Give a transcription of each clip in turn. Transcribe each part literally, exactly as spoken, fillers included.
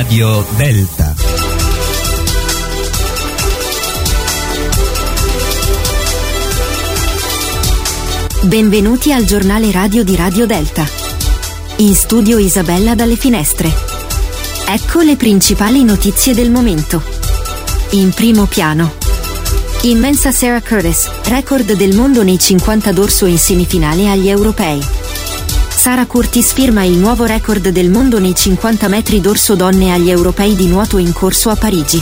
Radio Delta. Benvenuti al giornale radio di Radio Delta. In studio Isabella dalle finestre. Ecco le principali notizie del momento. In primo piano. Immensa Sarah Curtis, record del mondo nei cinquanta dorso in semifinale agli europei. Sarah Curtis firma il nuovo record del mondo nei cinquanta metri dorso donne agli europei di nuoto in corso a Parigi.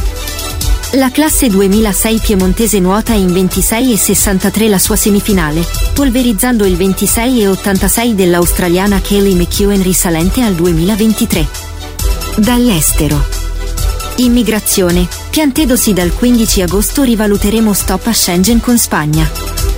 La classe duemilasei piemontese nuota in ventisei e sessantatré la sua semifinale, polverizzando il ventisei e ottantasei dell'australiana Kaylee McEwen risalente al duemilaventitré. Dall'estero. Immigrazione. Piantedosi dal quindici agosto rivaluteremo stop a Schengen con Spagna.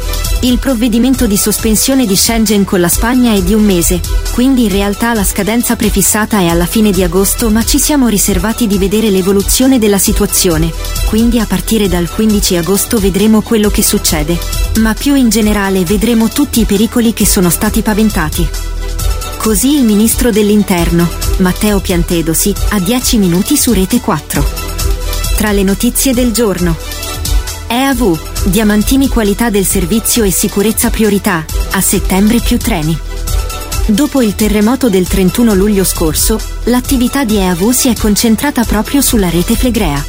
Il provvedimento di sospensione di Schengen con la Spagna è di un mese, quindi in realtà la scadenza prefissata è alla fine di agosto, ma ci siamo riservati di vedere l'evoluzione della situazione, quindi a partire dal quindici agosto vedremo quello che succede, ma più in generale vedremo tutti i pericoli che sono stati paventati. Così il ministro dell'Interno, Matteo Piantedosi, a dieci minuti su Rete quattro. Tra le notizie del giorno. E A V, Diamantini qualità del servizio e sicurezza priorità, a settembre più treni. Dopo il terremoto del trentuno luglio scorso, l'attività di E A V si è concentrata proprio sulla rete Flegrea.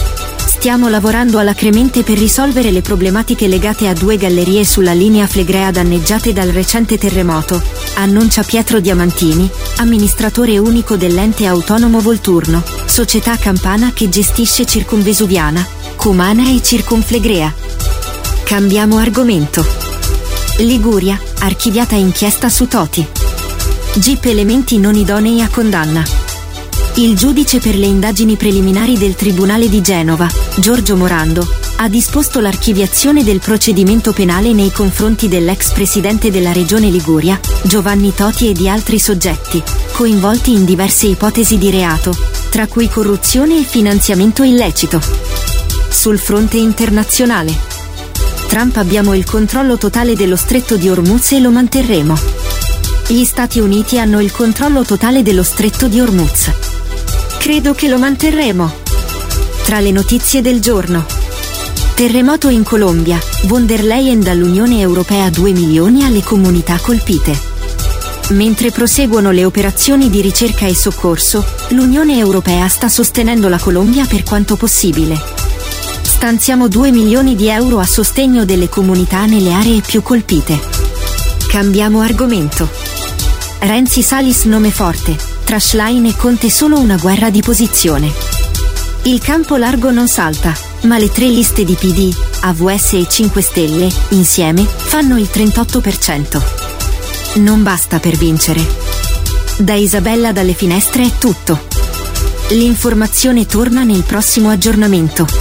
Stiamo lavorando alacremente per risolvere le problematiche legate a due gallerie sulla linea Flegrea danneggiate dal recente terremoto, annuncia Pietro Diamantini, amministratore unico dell'ente autonomo Volturno, società campana che gestisce Circumvesuviana, Cumana e Circumflegrea. Cambiamo argomento. Liguria, archiviata inchiesta su Toti. G I P elementi non idonei a condanna. Il giudice per le indagini preliminari del Tribunale di Genova, Giorgio Morando, ha disposto l'archiviazione del procedimento penale nei confronti dell'ex presidente della Regione Liguria, Giovanni Toti, e di altri soggetti, coinvolti in diverse ipotesi di reato, tra cui corruzione e finanziamento illecito. Sul fronte internazionale. Trump: abbiamo il controllo totale dello stretto di Hormuz e lo manterremo. Gli Stati Uniti hanno il controllo totale dello stretto di Hormuz. Credo che lo manterremo. Tra le notizie del giorno. Terremoto in Colombia, von der Leyen dall'Unione Europea due milioni alle comunità colpite. Mentre proseguono le operazioni di ricerca e soccorso, l'Unione Europea sta sostenendo la Colombia per quanto possibile. Stanziamo due milioni di euro a sostegno delle comunità nelle aree più colpite. Cambiamo argomento. Renzi Salis nome forte, tra Schlein e Conte solo una guerra di posizione. Il campo largo non salta, ma le tre liste di P D, A V S e cinque Stelle, insieme, fanno il trentotto per cento. Non basta per vincere. Da Isabella dalle finestre è tutto. L'informazione torna nel prossimo aggiornamento.